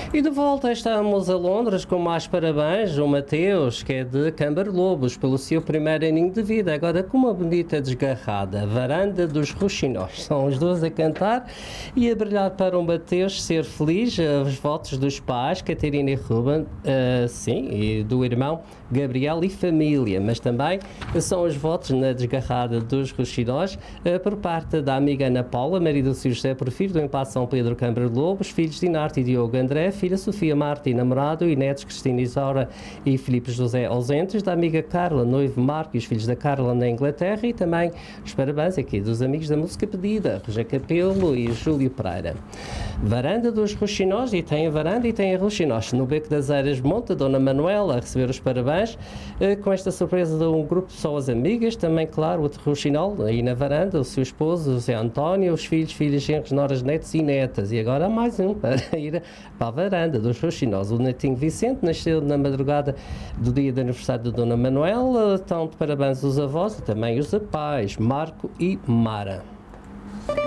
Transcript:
E de volta estamos a Londres com mais parabéns. O Mateus, que é de Cambar Lobos, pelo seu primeiro aninho de vida. Agora com uma bonita desgarrada. Varanda dos Roxinós. São os dois a cantar e a brilhar para o Mateus ser feliz. Os votos dos pais, Catarina e Ruben, sim, e do irmão Gabriel e família. Mas também são os votos na desgarrada dos Roxinós por parte da amiga Ana Paula, marido do Sr. José Porfírio, do Empate São Pedro Cambar Lobos, filhos de Inarte e Diogo André, filha Sofia Marta e namorado, e netos Cristina Isaura e Filipe José ausentes, da amiga Carla, noivo Marco e os filhos da Carla na Inglaterra, e também os parabéns aqui dos amigos da música pedida, Roger Capelo e Júlio Pereira. Varanda dos Roxinós, e tem a varanda e tem a Roxinós. No Beco das Eiras monta Dona Manuela a receber os parabéns, com esta surpresa de um grupo de pessoas amigas, também, claro, outro Roxinol, aí na varanda, o seu esposo, o Zé António, os filhos, filhas, genros, noras, netos e netas. E agora há mais um para ir para a varanda dos Roxinós. O netinho Vicente nasceu na madrugada do dia de aniversário de Dona Manuela. Estão de parabéns os avós e também os pais, Marco e Mara.